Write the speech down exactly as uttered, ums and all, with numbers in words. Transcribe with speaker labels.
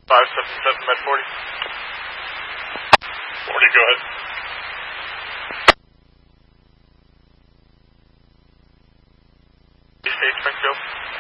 Speaker 1: five seven seven Med forty. forty, go ahead. State Springfield.